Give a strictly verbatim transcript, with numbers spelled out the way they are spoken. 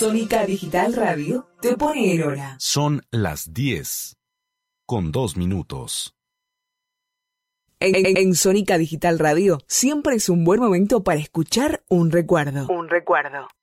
Sónica Digital Radio te pone en hora. Son las diez, con dos minutos. En, en, en Sónica Digital Radio siempre es un buen momento para escuchar un recuerdo. Un recuerdo.